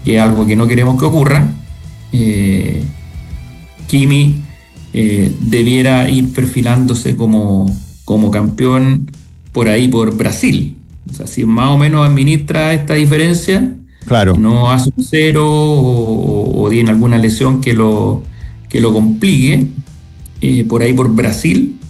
que es algo que no queremos que ocurra, Kimi debiera ir perfilándose como campeón por ahí, por Brasil. O sea, si más o menos administra esta diferencia, Claro. no hace un cero o tiene alguna lesión que lo complique, por ahí por Brasil,